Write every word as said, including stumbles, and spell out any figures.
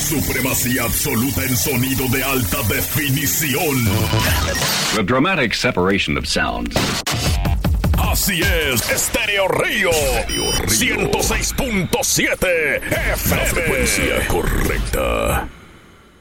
Supremacía absoluta en sonido de alta definición. The dramatic separation of sounds. Así es, Estéreo Río. ciento seis punto siete F M. La frecuencia correcta.